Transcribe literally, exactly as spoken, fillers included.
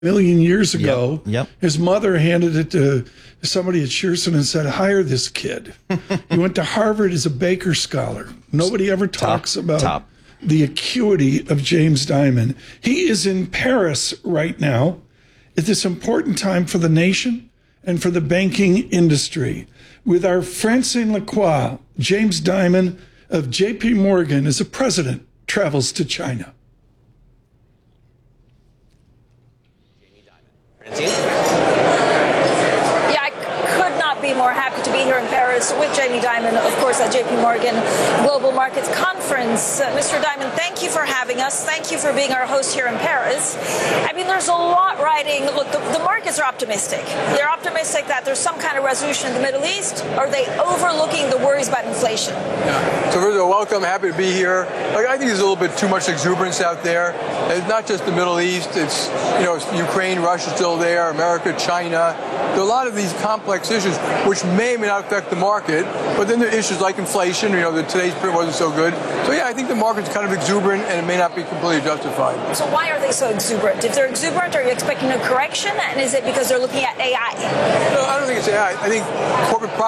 million years ago. Yep, yep. His mother handed it to somebody at Shearson and said, hire this kid. He went to Harvard as a Baker scholar. Nobody ever talks top, about top. the acuity of James Dimon. He is in Paris right now at this important time for the nation and for the banking industry. With our Francine Lacroix, James Dimon of J P Morgan as a president travels to China. Yeah, I could not be more happy to be here in Paris with Jamie Dimon, of course, at J P Morgan Global Markets Conference. Uh, Mister Dimon, thank you for having us. Thank you for being our host here in Paris. I mean, there's a lot riding. Look, the, the markets are optimistic. They're optimistic that there's some kind of resolution in the Middle East. Are they overlooking the worries about inflation? Yeah. So first of all, welcome. Happy to be here. Like, I think there's a little bit too much exuberance out there. It's not just the Middle East. It's, you know, it's Ukraine, Russia still there, America, China. There are a lot of these complex issues which may or may not affect the market, but then there are issues like inflation. You know, that today's print wasn't so good. So yeah, I think the market's kind of exuberant and it may not be completely justified. So why are they so exuberant? If they're exuberant, are you expecting a correction? And is it because they're looking at A I? No, I don't think it's A I. I think corporate